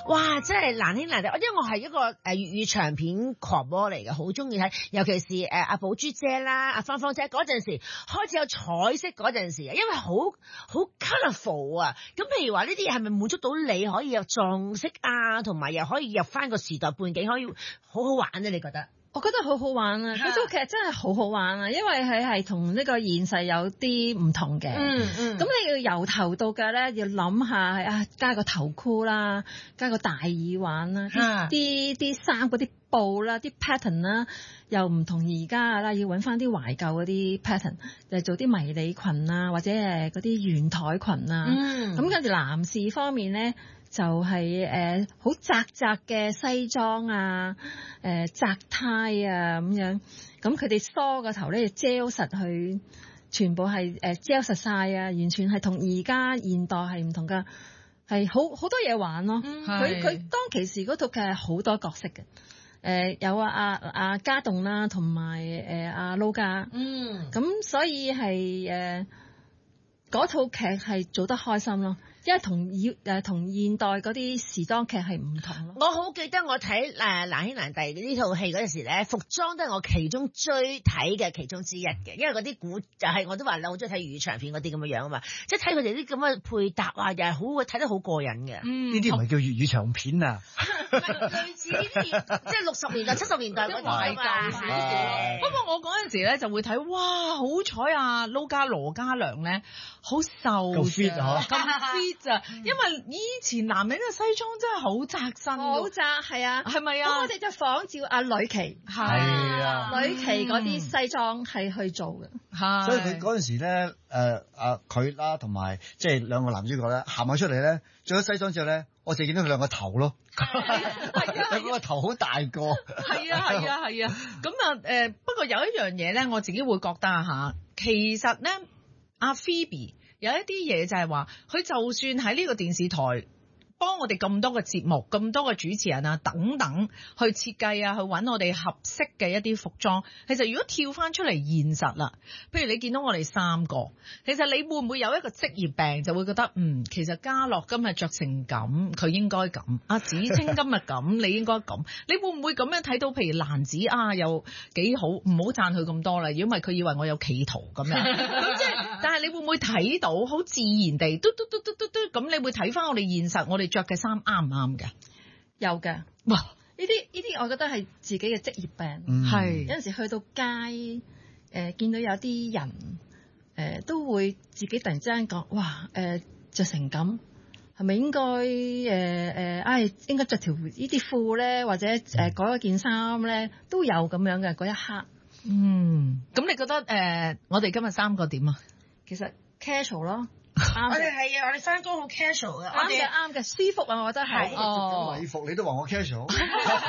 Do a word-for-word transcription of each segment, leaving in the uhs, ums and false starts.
哇，真係難兄難弟。因為我係一個誒粵語長片狂魔嚟嘅，好中意睇，尤其是誒阿寶珠姐啦、阿芳芳姐嗰陣時開始有彩色嗰陣時，因為好好 colourful 啊。咁譬如話呢啲嘢係咪滿足到你可以有撞色啊，同埋又可以入翻個時代背景，可以好好玩咧？你覺得？ 我覺得好好玩啊！呢套劇真係好好玩啊，因為佢係同呢個現實有啲唔同嘅。嗯嗯。咁你要由頭到腳咧，要諗下啊，加個頭箍啦，加個大耳環啦，啲啲衫嗰啲布啦，啲 pattern 啦，又唔同而家啦，要揾翻啲懷舊嗰啲 pattern，就做啲迷你裙啊，或者誒嗰啲圓台裙啊。嗯。咁跟住男士方面咧，就係誒好窄窄嘅西裝啊，誒、呃、窄呔啊咁樣，咁佢哋梳個頭咧遮實佢，全部係誒遮實晒啊，完全係同而家現代係唔同噶，係好好多嘢玩咯。佢佢、嗯、當其時嗰套劇係好多角色嘅，誒、呃、有啊阿阿家棟啦，同埋誒阿撈家，嗯，咁所以係誒嗰套劇係做得開心咯。因為同以誒同現代嗰啲時裝劇係唔同咯。我好記得我睇誒《難兄難弟》呢套戲嗰陣時咧，服裝都係我其中追睇嘅其中之一嘅，因為嗰啲古就係、是、我都話啦，我中意睇粵語長片嗰啲咁嘅樣啊嘛，即係睇佢哋啲咁嘅配搭啊，又係好睇得好過癮嘅。嗯， 呢啲唔係叫粵語長片啊， 類似呢啲即係六十年代、七十年代嗰啲啊嘛。 不過我嗰陣時咧就會睇，哇！好彩啊，撈家羅家良咧好瘦， 咁 fit 啊， 咁 fit。因為以前男人嘅西裝真係好窄身， 好窄係啊， 係咪啊？ 咁我哋就仿照阿呂奇， 係啊， 呂奇嗰啲西裝係去做嘅， 係。所以佢嗰陣時咧，誒啊佢啦，同埋即係兩個男主角咧，行埋出嚟咧，着咗西裝之後咧，我淨見到佢兩個頭咯，兩個頭好大個， 係啊係啊係啊。咁啊誒，不過有一樣嘢咧，我自己會覺得嚇，其實咧阿 Phoebe。有一啲嘢就係話，佢就算喺呢個電視台幫我哋咁多個節目、咁多個主持人啊等等去設計啊，去揾我哋合適嘅一啲服裝。其實如果跳翻出嚟現實啦，譬如你見到我哋三個，其實你會唔會有一個職業病，就會覺得嗯，其實家樂今日着成咁，佢應該咁；阿子清今日咁，你應該咁。你會唔會咁樣睇到？譬如蘭子啊，又幾好，唔好讚佢咁多啦，如果唔係佢以為我有企圖咁樣。咁即係，但係你會唔會睇到好自然地嘟嘟嘟嘟嘟嘟咁？你會睇翻我哋現實，我哋着嘅衫啱唔啱嘅？ 有嘅，哇！呢啲呢啲，我覺得係自己嘅職業病。係、嗯、有陣時去到街，誒、呃、見到有啲人，誒、呃、都會自己突然之間講，哇！誒、呃、著成咁，係咪應該誒誒？唉、呃，應該着條呢啲褲咧，或者誒、呃、改一件衫咧，都有咁樣嘅嗰一刻。 嗯，咁你覺得誒、呃，我哋今日三個點啊？ 其實 casual 咯。 我哋係啊，我哋翻工好 casual 嘅， 啱嘅啱嘅，舒服啊，我覺得係。 哦，禮服你都話我 casual。 誒，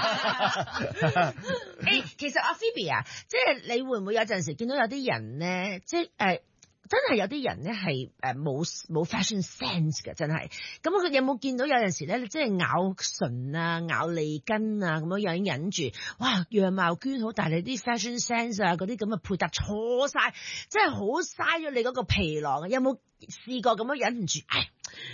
其實阿 Phoebe 啊，即係你會唔會有陣時見到有啲人咧，即係誒、呃，真係有啲人咧係誒冇冇 fashion sense 嘅，真係。咁佢有冇見到有陣時咧，你即係咬唇啊、咬脷根啊咁樣樣忍住，哇，樣貌娟好，但係你啲 fashion sense 啊嗰啲咁嘅配搭錯晒，真係好嘥咗你嗰個皮囊啊！有冇試過咁樣忍唔住？唉